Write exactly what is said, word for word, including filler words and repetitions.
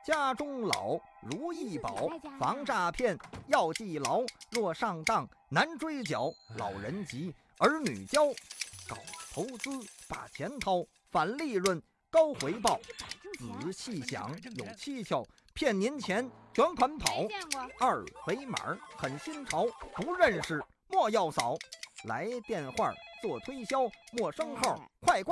家中老，如意宝，防诈骗要记牢。若上当难追缴，老人急，儿女教。搞投资把钱掏，返利润高回报。仔细想有蹊跷，骗您钱卷款跑。二维码很新潮，不认识莫要扫。来电话做推销，陌生号快挂。